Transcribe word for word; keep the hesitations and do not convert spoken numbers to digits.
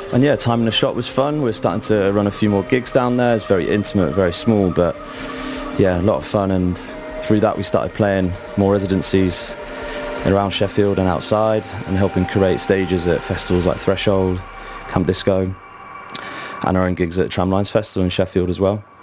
And yeah, Time in the Shop was fun. We're starting to run a few more gigs down there. It's very intimate, very small, but yeah, a lot of fun. And through that we started playing more residencies around Sheffield and outside, and helping curate stages at festivals like Threshold, Camp Disco, and our own gigs at Tramlines Festival in Sheffield as well.